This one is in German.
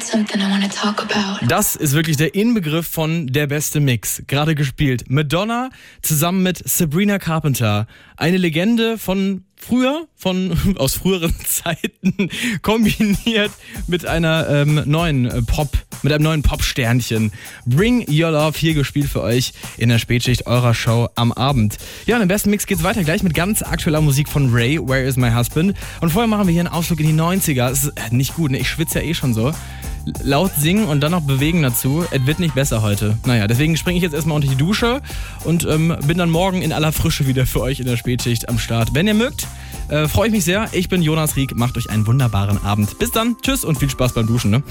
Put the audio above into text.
Das ist wirklich der Inbegriff von der beste Mix. Gerade gespielt. Madonna zusammen mit Sabrina Carpenter. Eine Legende von früher, aus früheren Zeiten, kombiniert mit einer neuen Pop-Sternchen. Bring Your Love, hier gespielt für euch in der Spätschicht eurer Show am Abend. Ja, und im besten Mix geht's weiter gleich mit ganz aktueller Musik von Ray, Where Is My Husband? Und vorher machen wir hier einen Ausflug in die 90er. Das ist nicht gut, ne? Ich schwitze ja eh schon so. Laut singen und dann noch bewegen dazu. Es wird nicht besser heute. Naja, deswegen springe ich jetzt erstmal unter die Dusche und bin dann morgen in aller Frische wieder für euch in der Spätschicht am Start. Wenn ihr mögt, freue ich mich sehr. Ich bin Jonas Rieck. Macht euch einen wunderbaren Abend. Bis dann. Tschüss und viel Spaß beim Duschen. Ne?